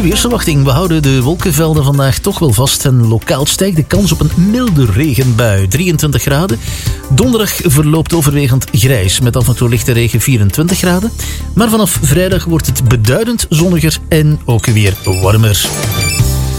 weersverwachting. We houden de wolkenvelden vandaag toch wel vast en lokaal stijgt de kans op een milde regenbui. 23 graden. Donderdag verloopt overwegend grijs met af en toe lichte regen, 24 graden. Maar vanaf vrijdag wordt het beduidend zonniger en ook weer warmer.